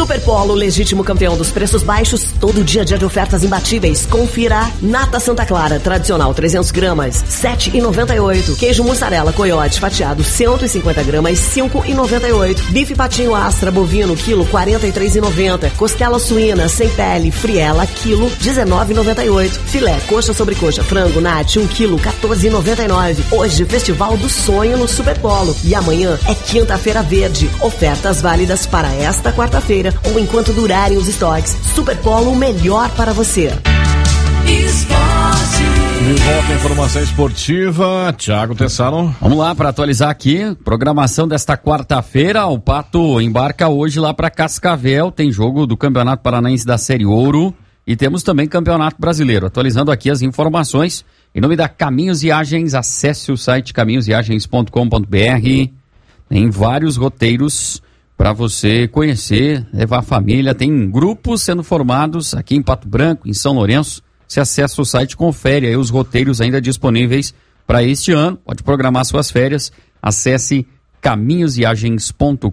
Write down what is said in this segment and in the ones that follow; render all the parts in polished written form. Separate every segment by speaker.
Speaker 1: Super Polo, legítimo campeão dos preços baixos, todo dia de ofertas imbatíveis. Confira. Nata Santa Clara, tradicional 300 gramas, R$7,98. Queijo mussarela coiote fatiado 150 gramas, R$5,98. Bife patinho Astra bovino, quilo R$43,90. Costela suína sem pele, friela, quilo R$19,98. Filé, coxa sobre coxa, frango, nati, 1 quilo, R$14,99. Hoje, Festival do Sonho no Super Polo. E amanhã é Quinta-feira Verde. Ofertas válidas para esta quarta-feira ou enquanto durarem os estoques. Super Polo, o melhor para você.
Speaker 2: De volta à informação esportiva, Thiago Tessaro.
Speaker 3: Vamos lá para atualizar aqui, programação desta quarta-feira. O Pato embarca hoje lá para Cascavel, tem jogo do Campeonato Paranaense da Série Ouro e temos também Campeonato Brasileiro. Atualizando aqui as informações, em nome da Caminhos Viagens, acesse o site caminhosviagens.com.br. Tem vários roteiros para você conhecer, levar a família. Tem grupos sendo formados aqui em Pato Branco, em São Lourenço. Você acessa o site, confere aí os roteiros ainda disponíveis para este ano. Pode programar suas férias. Acesse caminhosviagens.com.br.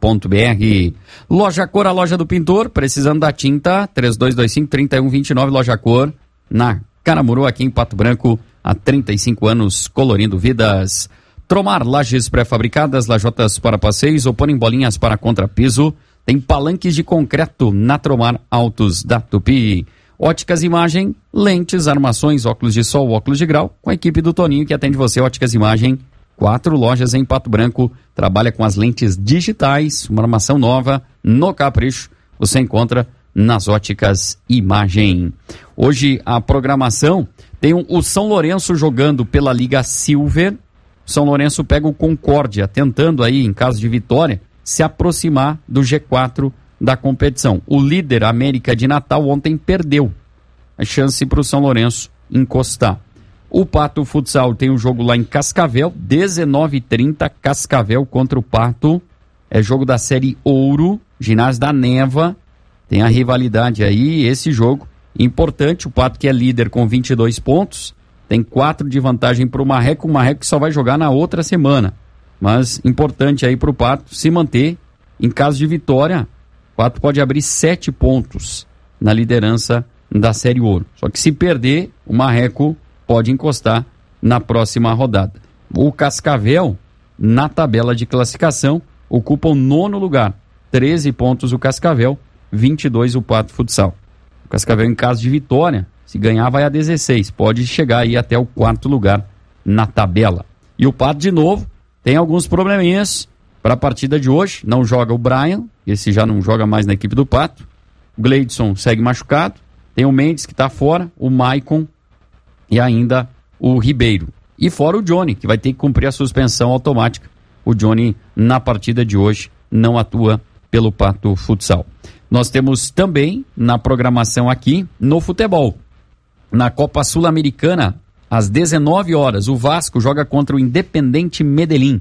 Speaker 3: Loja Cor, a loja do pintor, precisando da tinta, 3225-3129, Loja Cor, na Caramuru, aqui em Pato Branco, há 35 anos, colorindo vidas. Tromar, lajes pré-fabricadas, lajotas para passeios, oponem bolinhas para contrapiso. Tem palanques de concreto na Tromar Autos da Tupi. Óticas Imagem, lentes, armações, óculos de sol, óculos de grau, com a equipe do Toninho que atende você. Óticas Imagem, 4 lojas em Pato Branco, trabalha com as lentes digitais, uma armação nova no Capricho, você encontra nas Óticas Imagem. Hoje a programação tem o São Lourenço jogando pela Liga Silver. São Lourenço pega o Concórdia, tentando aí, em caso de vitória, se aproximar do G4 da competição. O líder, América de Natal, ontem perdeu a chance para o São Lourenço encostar. O Pato Futsal tem um jogo lá em Cascavel, 19h30, Cascavel contra o Pato. É jogo da Série Ouro, ginásio da Neva. Tem a rivalidade aí, esse jogo importante. O Pato, que é líder com 22 pontos, tem 4 de vantagem para o Marreco que só vai jogar na outra semana. Mas importante aí para o Pato se manter. Em caso de vitória, o Pato pode abrir 7 pontos na liderança da Série Ouro. Só que se perder, o Marreco pode encostar na próxima rodada. O Cascavel, na tabela de classificação, ocupa o 9º lugar. 13 pontos o Cascavel, 22 o Pato Futsal. O Cascavel, em caso de vitória, se ganhar vai a 16. Pode chegar aí até o 4º lugar na tabela. E o Pato, de novo, tem alguns probleminhas para a partida de hoje. Não joga o Brian, esse já não joga mais na equipe do Pato. O Gleidson segue machucado. Tem o Mendes, que está fora, o Maicon e ainda o Ribeiro. E fora o Johnny, que vai ter que cumprir a suspensão automática. O Johnny, na partida de hoje, não atua pelo Pato Futsal. Nós temos também, na programação aqui, no futebol. Na Copa Sul-Americana, às 19 horas, o Vasco joga contra o Independente Medellín.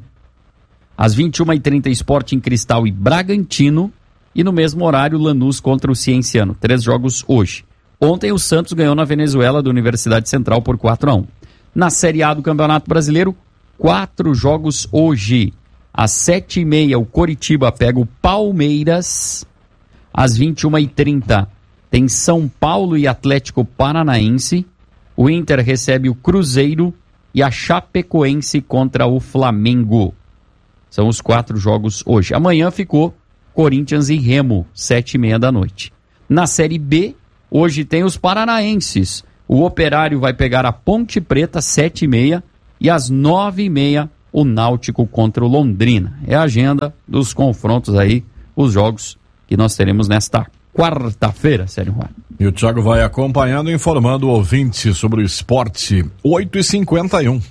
Speaker 3: Às 21h30, Sporting Cristal e Bragantino. E no mesmo horário, Lanús contra o Cienciano. 3 jogos hoje. Ontem o Santos ganhou na Venezuela da Universidade Central por 4-1. Na Série A do Campeonato Brasileiro, 4 jogos hoje. Às 7h30, o Coritiba pega o Palmeiras. Às 21h30, tem São Paulo e Atlético Paranaense. O Inter recebe o Cruzeiro e a Chapecoense contra o Flamengo. São os 4 jogos hoje. Amanhã ficou Corinthians e Remo, 7h30 da noite. Na Série B, hoje tem os paranaenses. O Operário vai pegar a Ponte Preta, 7h30. E às 9h30, o Náutico contra o Londrina. É a agenda dos confrontos aí, os jogos que nós teremos nesta quarta-feira, Sérgio Juan.
Speaker 2: E o Thiago vai acompanhando e informando o ouvinte sobre o esporte. 8h51.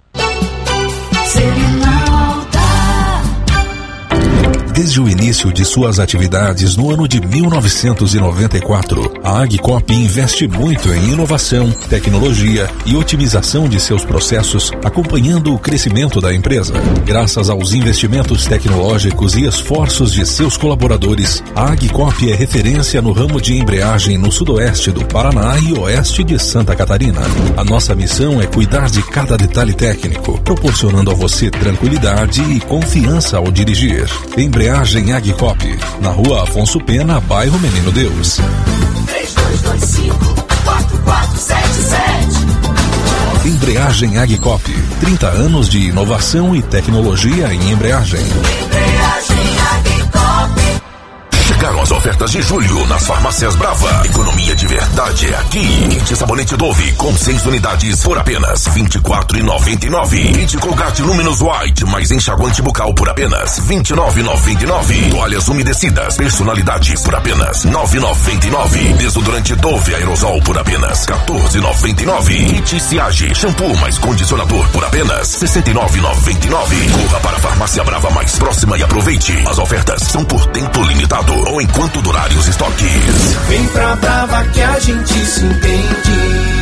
Speaker 4: Desde o início de suas atividades no ano de 1994, a Agcop investe muito em inovação, tecnologia e otimização de seus processos, acompanhando o crescimento da empresa. Graças aos investimentos tecnológicos e esforços de seus colaboradores, a Agcop é referência no ramo de embreagem no sudoeste do Paraná e oeste de Santa Catarina. A nossa missão é cuidar de cada detalhe técnico, proporcionando a você tranquilidade e confiança ao dirigir. Embreagem Embreagem Agcop, na Rua Afonso Pena, bairro Menino Deus.
Speaker 5: 3225-4477.
Speaker 4: Embreagem Agcop, 30 anos de inovação e tecnologia em embreagem.
Speaker 5: Embreagem Agcop.
Speaker 6: Chegaram as ofertas de julho nas farmácias Brava. Economia de verdade é aqui. Kit sabonete Dove com 6 unidades por apenas R$ 24,99. Kit Colgate Luminous White mais enxaguante bucal por apenas R$ 29,99. Toalhas umedecidas personalidade por apenas R$ 9,99. Desodorante Dove Aerosol por apenas R$ 14,99. Kit Siage shampoo mais condicionador por apenas R$ 69,99. Corra para a farmácia Brava mais próxima e aproveite. As ofertas são por tempo limitado ou enquanto durarem os estoques.
Speaker 5: Vem pra Brava que a gente se entende.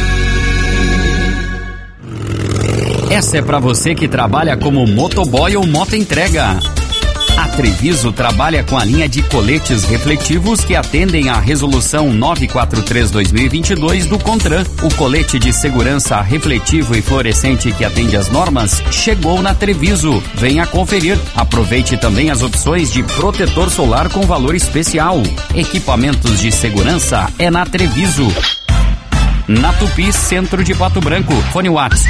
Speaker 3: Essa é pra você que trabalha como motoboy ou motoentrega. A Treviso trabalha com a linha de coletes refletivos que atendem à resolução 943/2022 do CONTRAN. O colete de segurança refletivo e fluorescente que atende às normas chegou na Treviso. Venha conferir. Aproveite também as opções de protetor solar com valor especial. Equipamentos de segurança é na Treviso. Na Tupi, centro de Pato Branco. Fone Whats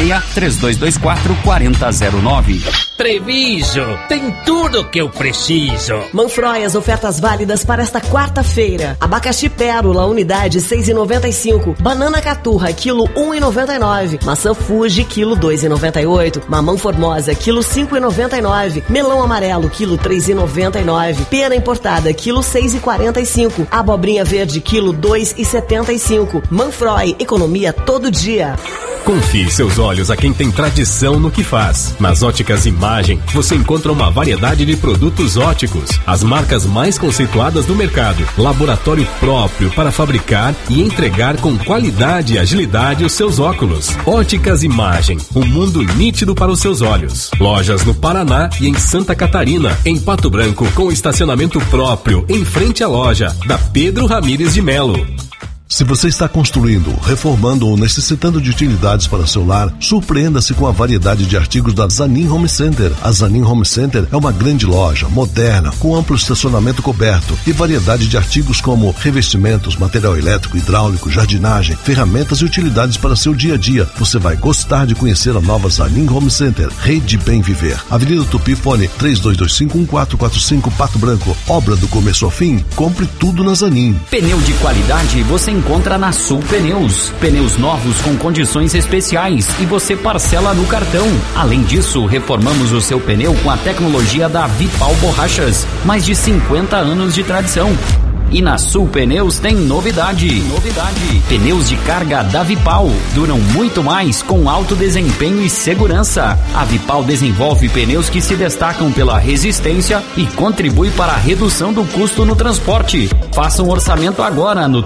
Speaker 3: 46-3224-4009.
Speaker 7: Treviso, tem tudo o que eu preciso.
Speaker 1: Manfroy, ofertas válidas para esta quarta-feira. Abacaxi Pérola, unidade 6,95. Banana Caturra, quilo 1,99. Maçã Fuji, quilo 2,98. Mamão Formosa, quilo 5,99. Melão amarelo, quilo 3,99. Pera importada, quilo 6,45. Abobrinha verde, quilo 2,75. Manfroy, economia todo dia.
Speaker 8: Confie seus olhos a quem tem tradição no que faz. Nas Óticas Imagem, você encontra uma variedade de produtos óticos, as marcas mais conceituadas do mercado, laboratório próprio para fabricar e entregar com qualidade e agilidade os seus óculos. Óticas Imagem, um mundo nítido para os seus olhos. Lojas no Paraná e em Santa Catarina, em Pato Branco, com estacionamento próprio, em frente à loja, da Pedro Ramires de Melo.
Speaker 9: Se você está construindo, reformando ou necessitando de utilidades para seu lar, surpreenda-se com a variedade de artigos da Zanin Home Center. A Zanin Home Center é uma grande loja, moderna, com amplo estacionamento coberto e variedade de artigos como revestimentos, material elétrico, hidráulico, jardinagem, ferramentas e utilidades para seu dia a dia. Você vai gostar de conhecer a nova Zanin Home Center, Rede Bem Viver. Avenida Tupi, fone 3225-1445, Pato Branco. Obra do começo ao fim, compre tudo na Zanin.
Speaker 3: Pneu de qualidade você encontra na Sul Pneus. Pneus novos com condições especiais e você parcela no cartão. Além disso, reformamos o seu pneu com a tecnologia da Vipal Borrachas. Mais de 50 anos de tradição. E na Sul Pneus tem novidade. Pneus de carga da Vipal duram muito mais com alto desempenho e segurança. A Vipal desenvolve pneus que se destacam pela resistência e contribui para a redução do custo no transporte. Faça um orçamento agora no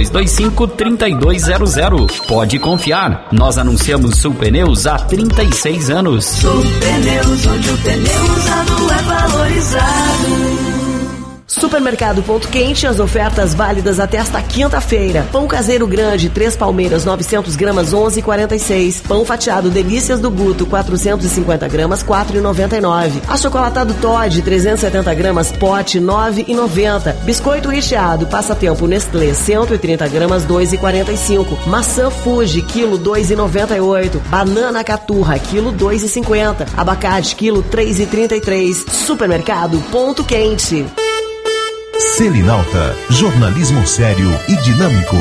Speaker 3: 3225-3200. Pode confiar, nós anunciamos Sul Pneus há 36 anos.
Speaker 5: Sul Pneus, onde o pneu usado é valorizado.
Speaker 1: Supermercado Ponto Quente, as ofertas válidas até esta quinta-feira. Pão caseiro grande, 3 palmeiras, 900 gramas, 11,46. Pão fatiado Delícias do Guto, 450 gramas, 4,99. Achocolatado Toddy, 370 gramas, pote, 9,90. Biscoito recheado, passatempo Nestlé, 130 gramas, 2,45. Maçã Fuji, quilo 2,98. Banana Caturra, quilo 2,50. Abacate, quilo 3,33. Supermercado Ponto Quente.
Speaker 10: Selinalta, jornalismo sério e dinâmico.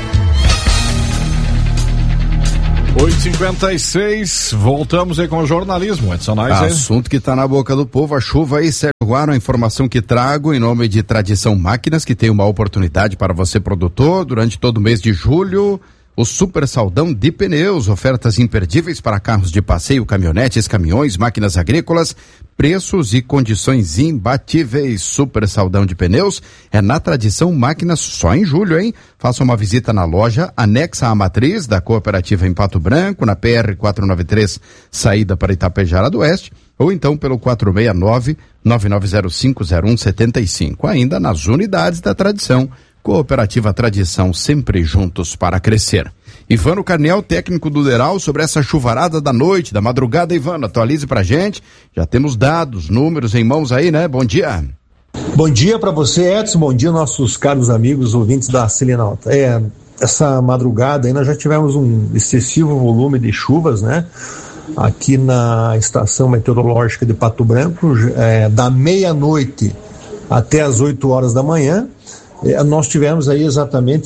Speaker 2: 8h56, voltamos aí com o jornalismo, Edson Nais.
Speaker 11: Assunto que está na boca do povo, a chuva aí, Sérgio Guaro, a informação que trago em nome de Tradição Máquinas, que tem uma oportunidade para você, produtor, durante todo o mês de julho. O Super Saldão de Pneus, ofertas imperdíveis para carros de passeio, caminhonetes, caminhões, máquinas agrícolas, preços e condições imbatíveis. Super Saldão de Pneus é na Tradição Máquinas só em julho, hein? Faça uma visita na loja anexa à matriz da cooperativa em Pato Branco, na PR 493, saída para Itapejara do Oeste, ou então pelo 469-9905-0175. Ainda nas unidades da Tradição, Cooperativa Tradição, sempre juntos para crescer. Ivano Carniel, técnico do Deral, sobre essa chuvarada da noite, da madrugada. Ivano, atualize pra gente. Já temos dados, números em mãos aí, né? Bom dia.
Speaker 12: Bom dia para você, Edson. Bom dia, nossos caros amigos ouvintes da Selinalta. Essa madrugada aí nós já tivemos um excessivo volume de chuvas, né? Aqui na estação meteorológica de Pato Branco, da meia-noite até as 8 horas da manhã, nós tivemos aí exatamente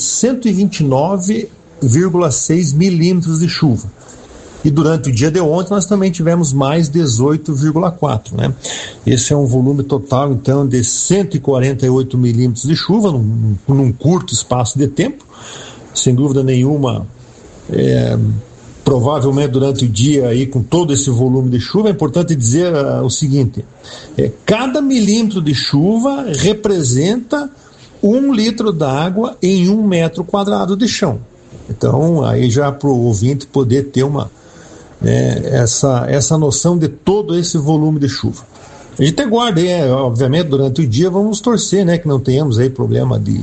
Speaker 12: 129,6 milímetros de chuva. E durante o dia de ontem nós também tivemos mais 18,4, né? Esse é um volume total, então, de 148 milímetros de chuva num curto espaço de tempo. Sem dúvida nenhuma, provavelmente durante o dia aí, com todo esse volume de chuva, é importante dizer o seguinte: cada milímetro de chuva representa 1 litro d'água em 1 metro quadrado de chão. Então, aí já para o ouvinte poder ter essa noção de todo esse volume de chuva. A gente aguarda, obviamente, durante o dia vamos torcer, né, que não tenhamos aí problema de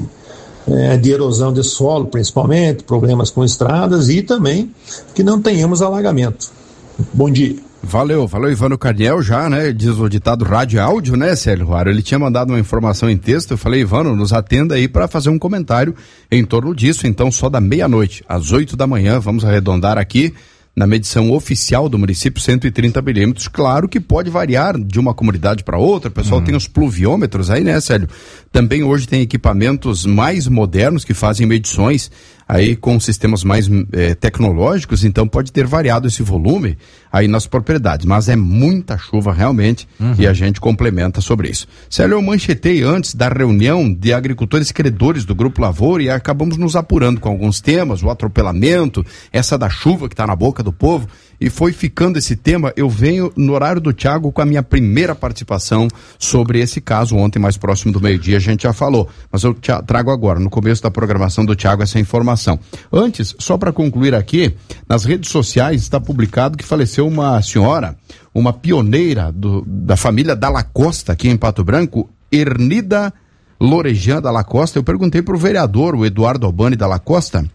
Speaker 12: erosão de solo, principalmente, problemas com estradas, e também que não tenhamos alagamento. Bom dia.
Speaker 11: Valeu, Ivano Carniel, já, né, diz o ditado rádio e áudio, né, Célio Ruaro? Ele tinha mandado uma informação em texto, eu falei, Ivano, nos atenda aí para fazer um comentário em torno disso. Então, só da meia-noite às 8 da manhã, vamos arredondar aqui, na medição oficial do município, 130 milímetros. Claro que pode variar de uma comunidade para outra, o pessoal tem os pluviômetros aí, né, Célio? Também hoje tem equipamentos mais modernos que fazem medições aí com sistemas mais tecnológicos, então pode ter variado esse volume aí nas propriedades, mas é muita chuva realmente, e a gente complementa sobre isso. Célio, eu manchetei antes da reunião de agricultores credores do Grupo Lavoura e acabamos nos apurando com alguns temas, o atropelamento, essa da chuva que está na boca do povo, e foi ficando esse tema. Eu venho no horário do Thiago com a minha primeira participação sobre esse caso. Ontem, mais próximo do meio-dia, a gente já falou, mas eu trago agora, no começo da programação do Thiago, essa informação. Antes, só para concluir aqui, nas redes sociais está publicado que faleceu uma senhora, uma pioneira da família Dalla Costa, aqui em Pato Branco, Ernida Lorejan Dalla Costa. Eu perguntei para o vereador, o Eduardo Albani Dalla Costa,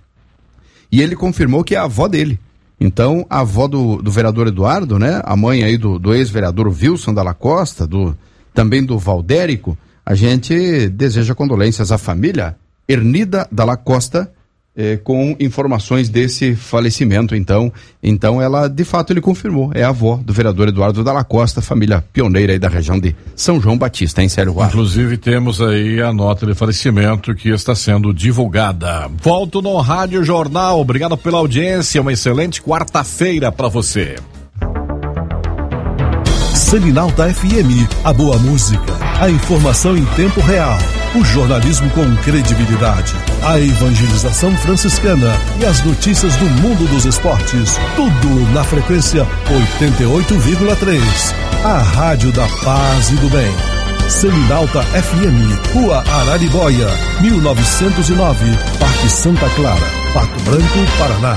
Speaker 11: e ele confirmou que é a avó dele. Então, a avó do vereador Eduardo, né? A mãe aí do ex-vereador Wilson Dalla Costa, também do Valdérico, a gente deseja condolências à família Ernida Dalla Costa, com informações desse falecimento. Então ela, de fato, ele confirmou, é a avó do vereador Eduardo Dalla Costa, família pioneira aí da região de São João Batista, em Célio Ruaro.
Speaker 2: Inclusive temos aí a nota de falecimento que está sendo divulgada. Volto no Rádio Jornal, obrigado pela audiência, uma excelente quarta-feira para você.
Speaker 9: Selinalta FM, a boa música, a informação em tempo real, o jornalismo com credibilidade, a evangelização franciscana e as notícias do mundo dos esportes, tudo na frequência 88,3. A rádio da paz e do bem. Selinalta FM, Rua Araribóia, 1909, Parque Santa Clara, Pato Branco, Paraná.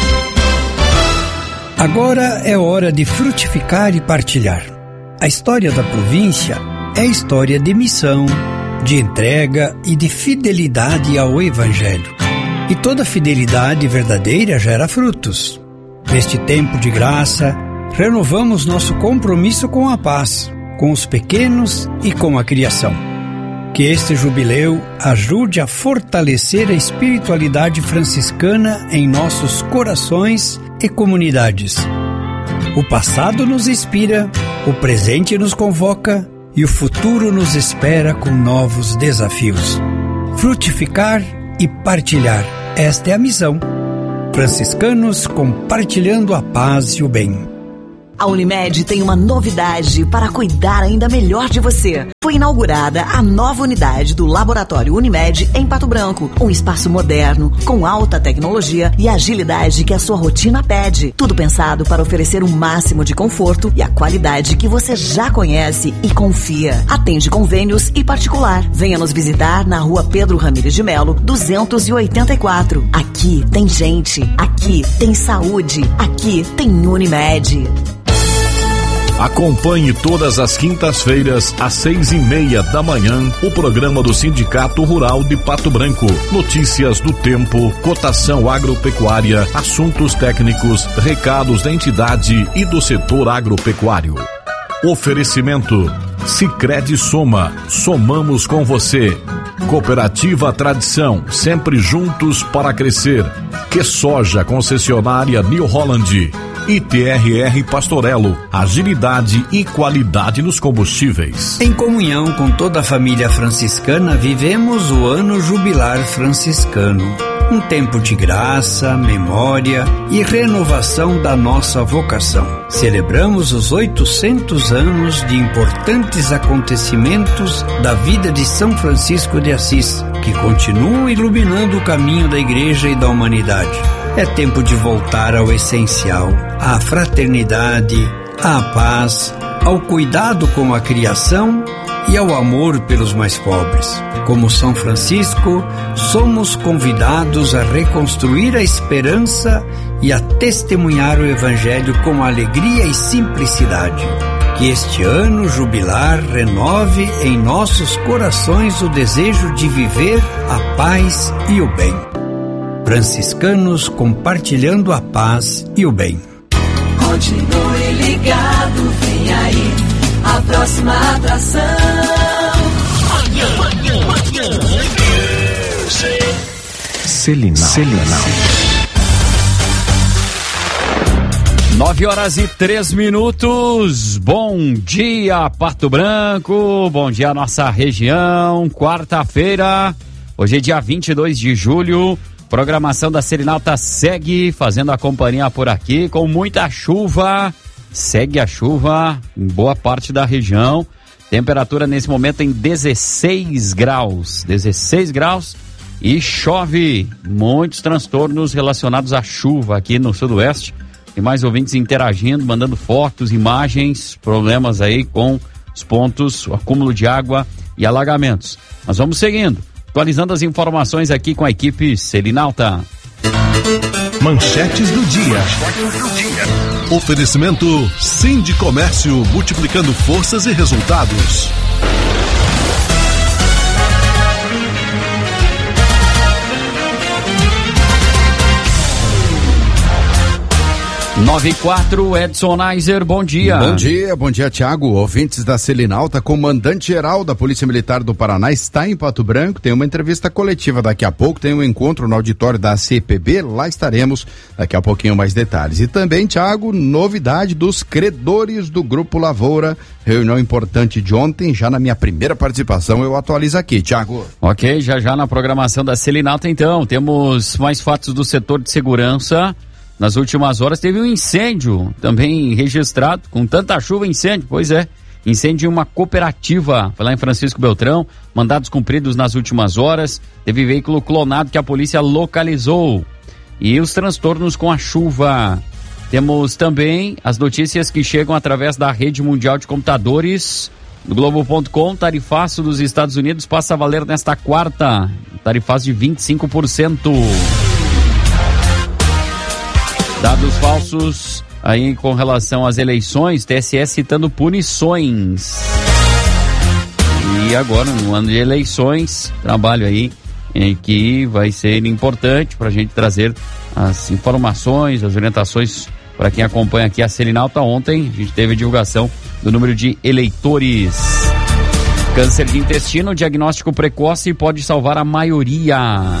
Speaker 13: Agora é hora de frutificar e partilhar. A história da província é história de missão, de entrega e de fidelidade ao Evangelho. E toda fidelidade verdadeira gera frutos. Neste tempo de graça, renovamos nosso compromisso com a paz, com os pequenos e com a criação. Que este jubileu ajude a fortalecer a espiritualidade franciscana em nossos corações e comunidades. O passado nos inspira, o presente nos convoca e o futuro nos espera com novos desafios. Frutificar e partilhar, esta é a missão. Franciscanos compartilhando a paz e o bem.
Speaker 1: A Unimed tem uma novidade para cuidar ainda melhor de você. Foi inaugurada a nova unidade do Laboratório Unimed em Pato Branco. Um espaço moderno, com alta tecnologia e agilidade que a sua rotina pede. Tudo pensado para oferecer o máximo de conforto e a qualidade que você já conhece e confia. Atende convênios e particular. Venha nos visitar na Rua Pedro Ramires de Melo, 284. Aqui tem gente, aqui tem saúde, aqui tem Unimed.
Speaker 2: Acompanhe todas as quintas-feiras, às 6:30 da manhã, o programa do Sindicato Rural de Pato Branco. Notícias do tempo, cotação agropecuária, assuntos técnicos, recados da entidade e do setor agropecuário. Oferecimento Sicredi Soma, somamos com você. Cooperativa Tradição, sempre juntos para crescer. Que Soja, concessionária New Holland. ITRR Pastorello, agilidade e qualidade nos combustíveis.
Speaker 13: Em comunhão com toda a família franciscana, vivemos o ano jubilar franciscano. Um tempo de graça, memória e renovação da nossa vocação. Celebramos os 800 anos de importantes acontecimentos da vida de São Francisco de Assis, que continuam iluminando o caminho da Igreja e da humanidade. É tempo de voltar ao essencial, à fraternidade, à paz, ao cuidado com a criação e ao amor pelos mais pobres. Como São Francisco, somos convidados a reconstruir a esperança e a testemunhar o Evangelho com alegria e simplicidade. Que este ano jubilar renove em nossos corações o desejo de viver a paz e o bem. Franciscanos compartilhando a paz e o bem.
Speaker 5: Continue ligado, vem aí a próxima atração.
Speaker 10: Selinal.
Speaker 3: 9h03. Bom dia, Pato Branco. Bom dia, nossa região. Quarta-feira, hoje é dia 22 de julho. Programação da Selinalta segue fazendo a companhia por aqui com muita chuva. Segue a chuva em boa parte da região. Temperatura nesse momento em 16 graus. 16 graus e chove. Muitos transtornos relacionados à chuva aqui no sudoeste. Tem mais ouvintes interagindo, mandando fotos, imagens, problemas aí com os pontos, o acúmulo de água e alagamentos. Mas vamos seguindo, atualizando as informações aqui com a equipe Selinalta.
Speaker 10: Manchetes do dia.
Speaker 9: Oferecimento Sindicomércio, multiplicando forças e resultados.
Speaker 3: 9:04, Edson Neiser, bom dia.
Speaker 11: Bom dia, Thiago. Ouvintes da Selinalta, comandante-geral da Polícia Militar do Paraná está em Pato Branco, tem uma entrevista coletiva daqui a pouco, tem um encontro no auditório da CPB, lá estaremos daqui a pouquinho mais detalhes. E também, Thiago, novidade dos credores do Grupo Lavoura, reunião importante de ontem, já na minha primeira participação eu atualizo aqui, Thiago.
Speaker 3: Ok, já na programação da Selinalta então, temos mais fatos do setor de segurança. Nas últimas horas teve um incêndio também registrado, com tanta chuva, incêndio, pois é, incêndio em uma cooperativa, foi lá em Francisco Beltrão, mandados cumpridos nas últimas horas, teve veículo clonado que a polícia localizou, e os transtornos com a chuva. Temos também as notícias que chegam através da rede mundial de computadores, do Globo.com, tarifaço dos Estados Unidos passa a valer nesta quarta, tarifaço de 25%. Dados falsos aí com relação às eleições, TSE citando punições. E agora, no ano de eleições, trabalho aí que vai ser importante para a gente trazer as informações, as orientações para quem acompanha aqui a Selinalta. Ontem a gente teve a divulgação do número de eleitores. Câncer de intestino, diagnóstico precoce pode salvar a maioria.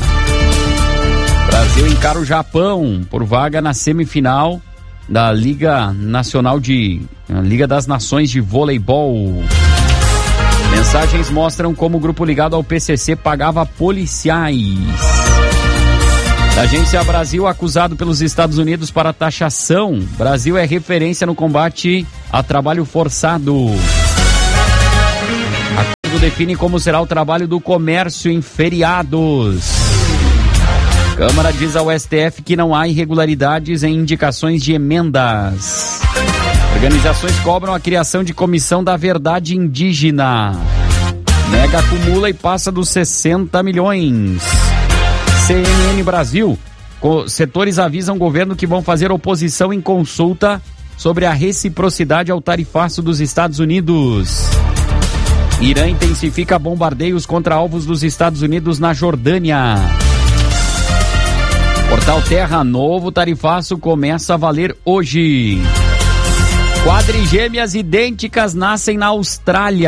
Speaker 3: Brasil encara o Japão por vaga na semifinal da Liga das Nações de Voleibol. Mensagens mostram como o grupo ligado ao PCC pagava policiais. Da Agência Brasil, acusado pelos Estados Unidos para taxação. Brasil é referência no combate a trabalho forçado. Acordo define como será o trabalho do comércio em feriados. Câmara diz ao STF que não há irregularidades em indicações de emendas. Organizações cobram a criação de comissão da verdade indígena. Mega acumula e passa dos 60 milhões. CNN Brasil. Setores avisam o governo que vão fazer oposição em consulta sobre a reciprocidade ao tarifaço dos Estados Unidos. Irã intensifica bombardeios contra alvos dos Estados Unidos na Jordânia. Portal Terra, novo tarifaço começa a valer hoje. Quadrigêmeas idênticas nascem na Austrália.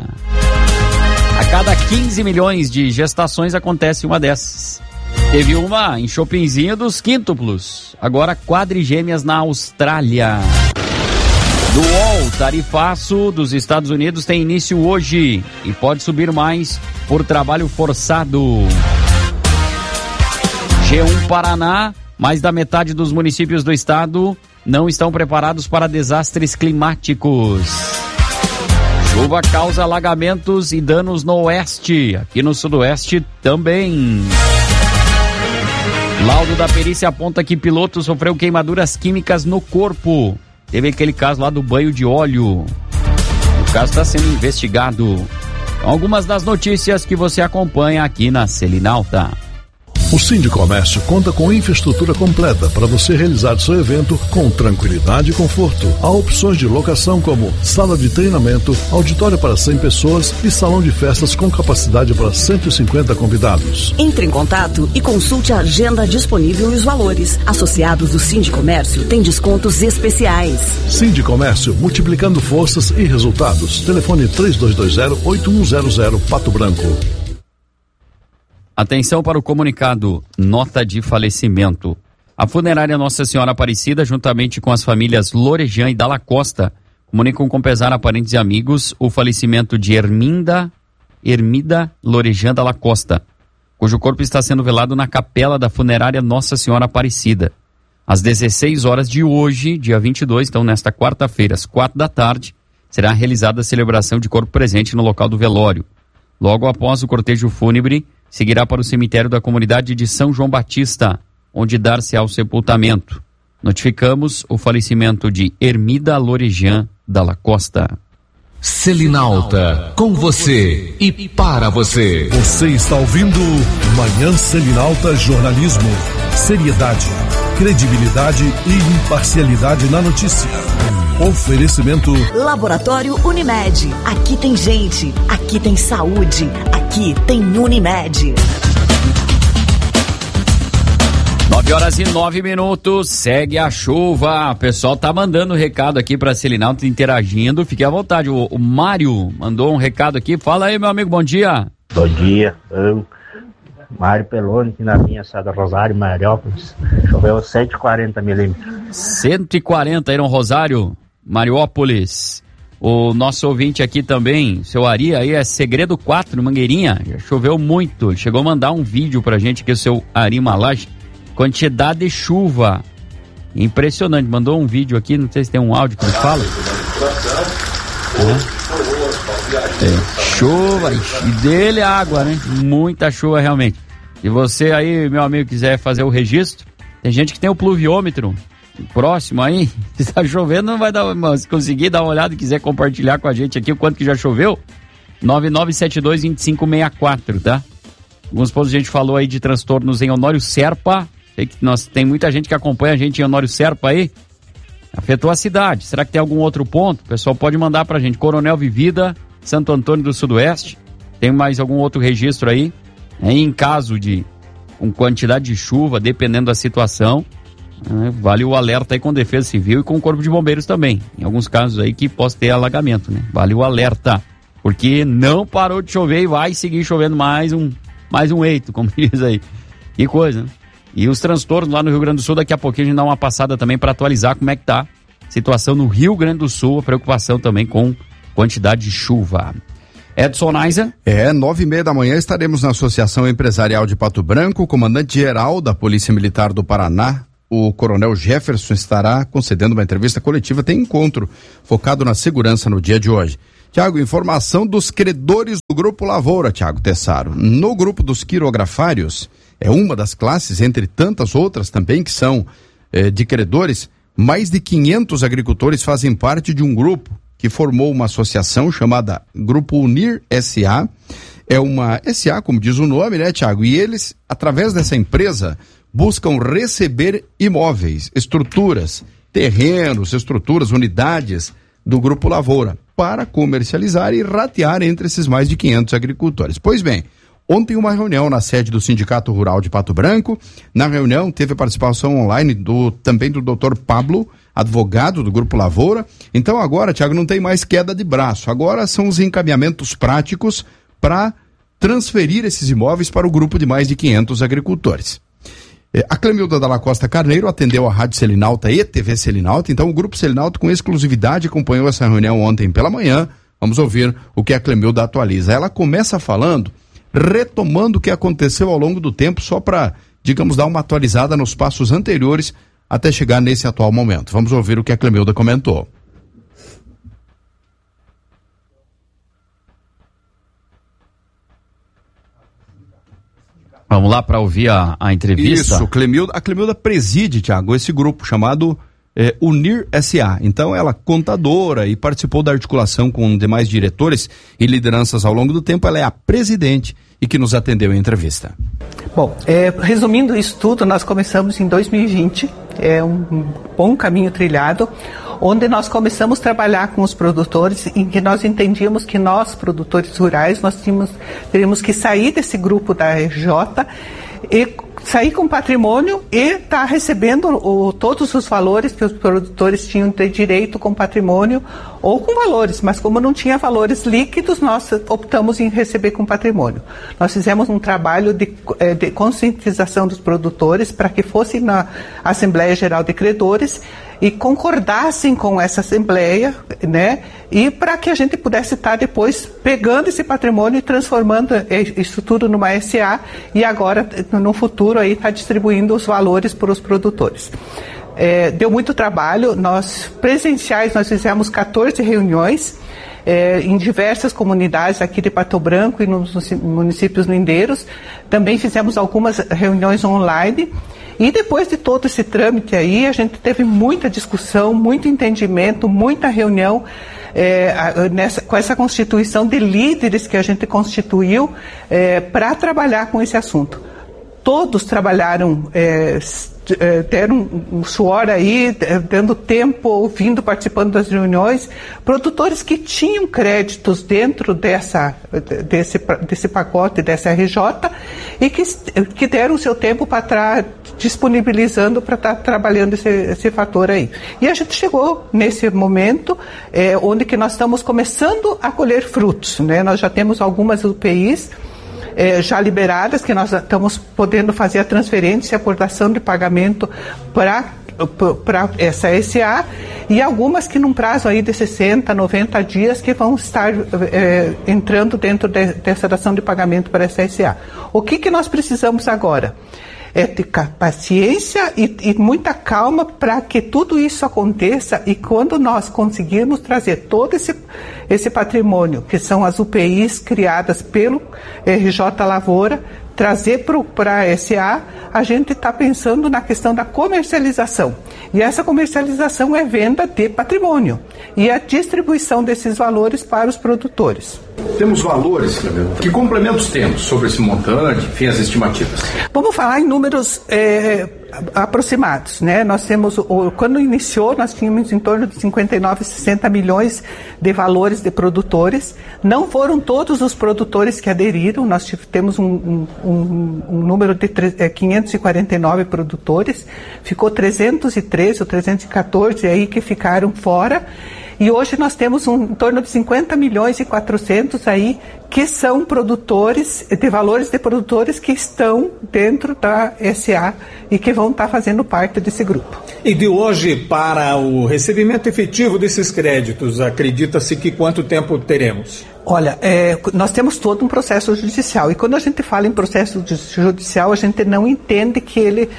Speaker 3: A cada 15 milhões de gestações acontece uma dessas. Teve uma em Chopinzinho dos quíntuplos. Agora quadrigêmeas na Austrália. Do UOL, tarifaço dos Estados Unidos tem início hoje e pode subir mais por trabalho forçado. G1 Paraná, mais da metade dos municípios do estado não estão preparados para desastres climáticos. Chuva causa alagamentos e danos no oeste, aqui no sudoeste também. Laudo da perícia aponta que piloto sofreu queimaduras químicas no corpo. Teve aquele caso lá do banho de óleo. O caso está sendo investigado. Algumas das notícias que você acompanha aqui na Selinalta.
Speaker 9: O Sindicomércio conta com infraestrutura completa para você realizar seu evento com tranquilidade e conforto. Há opções de locação como sala de treinamento, auditório para 100 pessoas e salão de festas com capacidade para 150 convidados.
Speaker 1: Entre em contato e consulte a agenda disponível e os valores. Associados do Sindicomércio têm descontos especiais.
Speaker 9: Sindicomércio, multiplicando forças e resultados. Telefone 3220-8100 Pato Branco.
Speaker 3: Atenção para o comunicado, nota de falecimento. A funerária Nossa Senhora Aparecida, juntamente com as famílias Lorejan e Dalla Costa, comunicam com pesar a parentes e amigos o falecimento de Hermida Lorejan Dalla Costa, cujo corpo está sendo velado na capela da funerária Nossa Senhora Aparecida. Às 16 horas de hoje, dia 22, então nesta quarta-feira, às 4 da tarde, será realizada a celebração de corpo presente no local do velório. Logo após o cortejo fúnebre, seguirá para o cemitério da comunidade de São João Batista, onde dar-se-á o sepultamento. Notificamos o falecimento de Hermida Lorejan Dalla Costa.
Speaker 10: Selinalta, com você e para você.
Speaker 9: Você está ouvindo Manhã Selinalta Jornalismo. Seriedade, credibilidade e imparcialidade na notícia. Oferecimento
Speaker 1: Laboratório Unimed. Aqui tem gente, aqui tem saúde, aqui tem Unimed.
Speaker 3: 9h09, segue a chuva. O pessoal tá mandando recado aqui pra Selinalta, interagindo. Fique à vontade. O Mário mandou um recado aqui. Fala aí, meu amigo, bom dia.
Speaker 14: Bom dia, Mário Peloni, aqui na minha Sada Rosário, Mariópolis. Choveu 140 milímetros.
Speaker 3: 140 aí no Rosário, Mariópolis. O nosso ouvinte aqui também, seu Ari, aí é Segredo 4, Mangueirinha. Já choveu muito. Ele chegou a mandar um vídeo pra gente aqui, o seu Ari Malage. Quantidade de chuva. Impressionante. Mandou um vídeo aqui, não sei se tem um áudio que ele fala. Chuva, e dele é água, né? Muita chuva realmente. Se você aí, meu amigo, quiser fazer o registro, tem gente que tem o pluviômetro próximo aí, se está chovendo não vai dar, mas se conseguir dar uma olhada e quiser compartilhar com a gente aqui o quanto que já choveu, 9972-2564, tá? Alguns pontos a gente falou aí de transtornos em Honório Serpa, sei que tem muita gente que acompanha a gente em Honório Serpa aí, afetou a cidade. Será que tem algum outro ponto? O pessoal pode mandar pra gente. Coronel Vivida, Santo Antônio do Sudoeste, tem mais algum outro registro aí? Em caso de com quantidade de chuva, dependendo da situação, vale o alerta aí com Defesa Civil e com o Corpo de Bombeiros também. Em alguns casos aí que possa ter alagamento, né? Vale o alerta, porque não parou de chover e vai seguir chovendo mais um eito, como diz aí. Que coisa, né? E os transtornos lá no Rio Grande do Sul, daqui a pouquinho a gente dá uma passada também para atualizar como é que tá a situação no Rio Grande do Sul, a preocupação também com quantidade de chuva. Edson Aiza?
Speaker 11: 9h30 da manhã estaremos na Associação Empresarial de Pato Branco. O comandante-geral da Polícia Militar do Paraná, o Coronel Jefferson, estará concedendo uma entrevista coletiva. Tem encontro focado na segurança no dia de hoje. Tiago, informação dos credores do Grupo Lavoura, Tiago Tessaro. No grupo dos quirografários, é uma das classes, entre tantas outras também que são de credores, mais de 500 agricultores fazem parte de um grupo que formou uma associação chamada Grupo Unir S.A. É uma S.A., como diz o nome, né, Tiago? E eles, através dessa empresa, buscam receber imóveis, estruturas terrenos, estruturas, unidades do Grupo Lavoura para comercializar e ratear entre esses mais de 500 agricultores. Pois bem, ontem uma reunião na sede do Sindicato Rural de Pato Branco. Na reunião teve a participação online também do Dr. Pablo, advogado do Grupo Lavoura. Então agora, Tiago, não tem mais queda de braço. Agora são os encaminhamentos práticos para transferir esses imóveis para o grupo de mais de 500 agricultores. A Clemilda Dalla Costa Carneiro atendeu a Rádio Selinalta e TV Selinalta. Então o Grupo Selinalta com exclusividade acompanhou essa reunião ontem pela manhã. Vamos ouvir o que a Clemilda atualiza. Ela começa falando, retomando o que aconteceu ao longo do tempo, só para, digamos, dar uma atualizada nos passos anteriores até chegar nesse atual momento. Vamos ouvir o que a Clemilda comentou.
Speaker 3: Vamos lá para ouvir a entrevista.
Speaker 11: Isso, a Clemilda preside, Tiago, esse grupo chamado Unir S.A. Então ela, contadora, e participou da articulação com demais diretores e lideranças ao longo do tempo. Ela é a presidente e que nos atendeu em entrevista.
Speaker 15: Bom, resumindo isso tudo, nós começamos em 2020, é um bom caminho trilhado, onde nós começamos a trabalhar com os produtores, em que nós entendíamos que nós, produtores rurais, nós teríamos que sair desse grupo da RJ e sair com patrimônio e estar recebendo todos os valores que os produtores tinham de direito com patrimônio ou com valores, mas como não tinha valores líquidos, nós optamos em receber com patrimônio. Nós fizemos um trabalho de conscientização dos produtores para que fosse na Assembleia Geral de Credores e concordassem com essa Assembleia, né? E para que a gente pudesse estar depois pegando esse patrimônio e transformando isso tudo numa SA e agora, no futuro, aí está distribuindo os valores para os produtores. Deu muito trabalho, nós fizemos 14 reuniões em diversas comunidades aqui de Pato Branco e nos municípios lindeiros. Também fizemos algumas reuniões online. E depois de todo esse trâmite aí, a gente teve muita discussão, muito entendimento, muita reunião com essa constituição de líderes que a gente constituiu para trabalhar com esse assunto. Todos trabalharam, deram um suor aí, dando tempo, ouvindo, participando das reuniões, produtores que tinham créditos dentro desse pacote, dessa RJ, e que deram o seu tempo para estar disponibilizando para estar trabalhando esse fator aí. E a gente chegou nesse momento onde que nós estamos começando a colher frutos, né? Nós já temos algumas UPIs já liberadas, que nós estamos podendo fazer a transferência e aportação de pagamento para essa SA, e algumas que num prazo aí de 60, 90 dias que vão estar entrando dentro dessa dação de pagamento para essa SA. O que nós precisamos agora? Ter paciência e muita calma para que tudo isso aconteça, e quando nós conseguirmos trazer todo esse patrimônio, que são as UPIs criadas pelo RJ Lavoura, trazer para a SA, a gente está pensando na questão da comercialização. E essa comercialização é venda de patrimônio e a distribuição desses valores para os produtores.
Speaker 16: Temos valores, que complementos temos sobre esse montante, enfim, as estimativas?
Speaker 15: Vamos falar em números aproximados, né? Nós temos, quando iniciou, nós tínhamos em torno de 59, 60 milhões de valores de produtores. Não foram todos os produtores que aderiram, nós temos um número de 549 produtores, ficou 313 ou 314 aí que ficaram fora. E hoje nós temos em torno de 50 milhões e 400 aí que são produtores, de valores de produtores que estão dentro da SA e que vão estar fazendo parte desse grupo.
Speaker 17: E de hoje para o recebimento efetivo desses créditos, acredita-se que quanto tempo teremos?
Speaker 15: Olha, nós temos todo um processo judicial, e quando a gente fala em processo judicial, a gente não entende que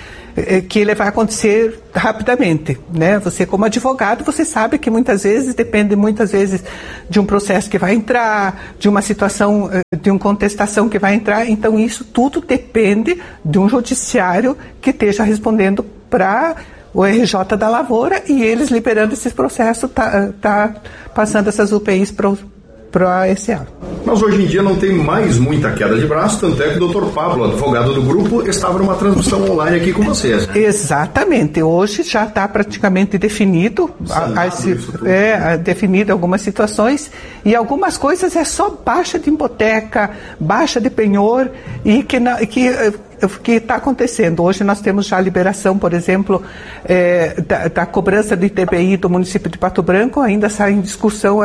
Speaker 15: ele vai acontecer rapidamente, né? Você, como advogado, você sabe que muitas vezes depende de um processo que vai entrar, de uma situação, de uma contestação que vai entrar. Então isso tudo depende de um judiciário que esteja respondendo para o RJ da Lavoura, e eles liberando esse processo, tá passando essas UPIs para para esse ano.
Speaker 16: Mas hoje em dia não tem mais muita queda de braço, tanto é que o Dr. Pablo, advogado do grupo, estava numa transmissão online aqui com vocês.
Speaker 15: Exatamente, hoje já está praticamente definido, definido algumas situações, e algumas coisas é só baixa de hipoteca, baixa de penhor, e que está acontecendo. Hoje nós temos já a liberação, por exemplo, da cobrança do ITBI do município de Pato Branco, ainda está em discussão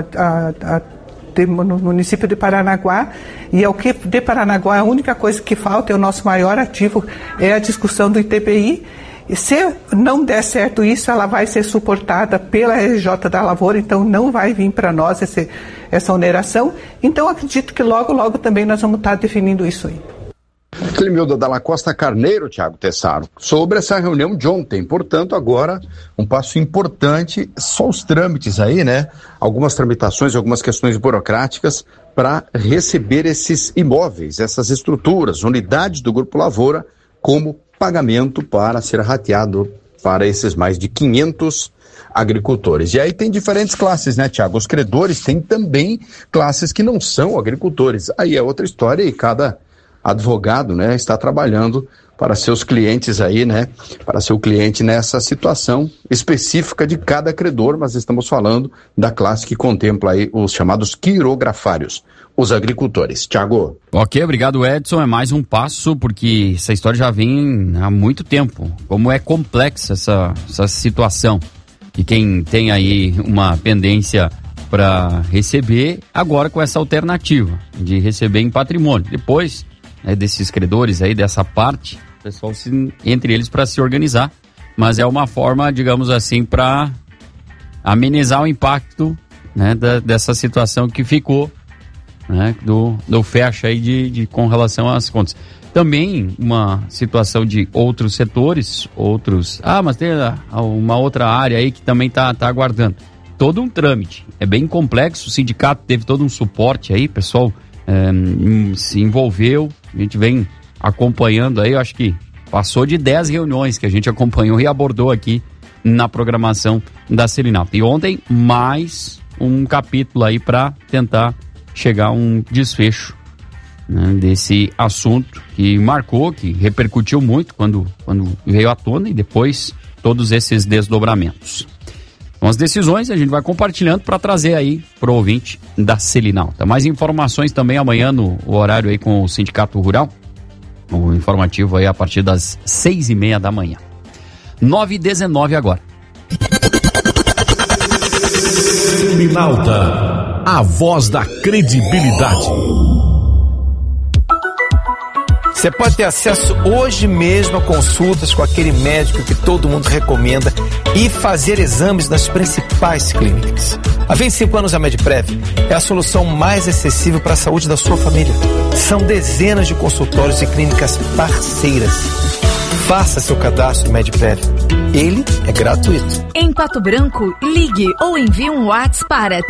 Speaker 15: no município de Paranaguá, e ao que de Paranaguá a única coisa que falta, é o nosso maior ativo, é a discussão do ITBI. E se não der certo isso, ela vai ser suportada pela RJ da Lavoura, então não vai vir para nós essa oneração. Então acredito que logo, logo também nós vamos estar definindo isso aí.
Speaker 11: Clemilda Dalla Costa Carneiro, Thiago Tessaro, sobre essa reunião de ontem. Portanto, agora um passo importante, só os trâmites aí, né? Algumas tramitações, algumas questões burocráticas para receber esses imóveis, essas estruturas, unidades do Grupo Lavoura, como pagamento para ser rateado para esses mais de 500 agricultores. E aí tem diferentes classes, né, Thiago? Os credores têm também classes que não são agricultores. Aí é outra história e cada advogado, né, está trabalhando para seus clientes aí, né, para seu cliente nessa situação específica de cada credor, mas estamos falando da classe que contempla aí os chamados quirografários, os agricultores. Thiago.
Speaker 3: Ok, obrigado, Edson. É mais um passo, porque essa história já vem há muito tempo. Como é complexa essa situação. E quem tem aí uma pendência para receber, agora com essa alternativa de receber em patrimônio. Depois, né, desses credores aí, dessa parte, o pessoal entre eles para se organizar, mas é uma forma, digamos assim, para amenizar o impacto, né, dessa situação que ficou, né, do fecha aí com relação às contas. Também uma situação de outros setores, mas tem uma outra área aí que também tá aguardando. Todo um trâmite, é bem complexo, o sindicato teve todo um suporte aí, pessoal se envolveu, a gente vem acompanhando aí, eu acho que passou de 10 reuniões que a gente acompanhou e abordou aqui na programação da Selinalta. E ontem, mais um capítulo aí para tentar chegar a um desfecho, né, desse assunto que marcou, que repercutiu muito quando veio à tona, e depois todos esses desdobramentos. Então, as decisões a gente vai compartilhando para trazer aí pro ouvinte da Selinalta. Mais informações também amanhã no horário aí com o Sindicato Rural. O informativo aí a partir das 6:30 da manhã. 9h19 agora.
Speaker 2: Selinalta, a voz da credibilidade.
Speaker 18: Você pode ter acesso hoje mesmo a consultas com aquele médico que todo mundo recomenda e fazer exames nas principais clínicas. Há 25 anos a Medprev é a solução mais acessível para a saúde da sua família. São dezenas de consultórios e clínicas parceiras. Faça seu cadastro no Medprev. Ele é gratuito.
Speaker 19: Em Pato Branco, ligue ou envie um WhatsApp para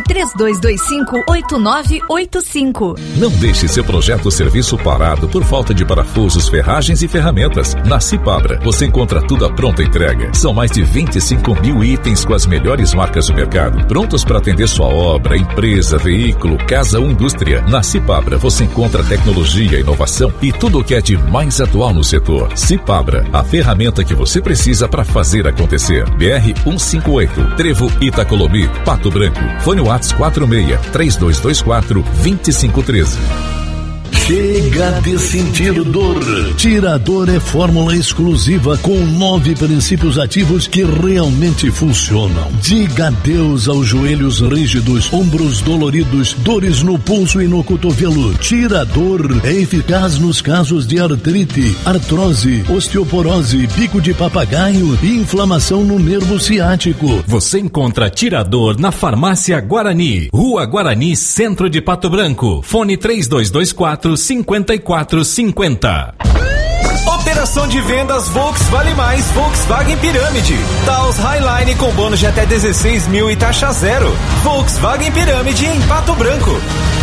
Speaker 19: 3225-8985.
Speaker 2: Não deixe seu projeto ou serviço parado por falta de parafusos, ferragens e ferramentas. Na Cipabra, você encontra tudo à pronta entrega. São mais de 25 mil itens com as melhores marcas do mercado, prontos para atender sua obra, empresa, veículo, casa ou indústria. Na Cipabra, você encontra tecnologia, inovação e tudo o que é de mais atual no setor. Cipabra, a ferramenta que você precisa para fazer acontecer. BR-158, Trevo Itacolomi, Pato Branco. Fone WhatsApp 46-3224-2513.
Speaker 9: Chega de sentir dor. Tirador é fórmula exclusiva com 9 princípios ativos que realmente funcionam. Diga adeus aos joelhos rígidos, ombros doloridos, dores no pulso e no cotovelo. Tirador é eficaz nos casos de artrite, artrose, osteoporose, bico de papagaio e inflamação no nervo ciático.
Speaker 8: Você encontra Tirador na Farmácia Guarani, Rua Guarani, Centro de Pato Branco. Fone 3224-5450.
Speaker 18: Operação de vendas Volks Vale Mais Volkswagen Pirâmide. Taos Highline com bônus de até 16 mil e taxa zero. Volkswagen Pirâmide em Pato Branco.